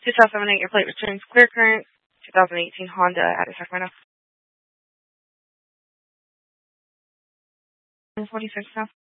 2008, your plate returns clear current. 2018 Honda out of Sacramento. 46 now.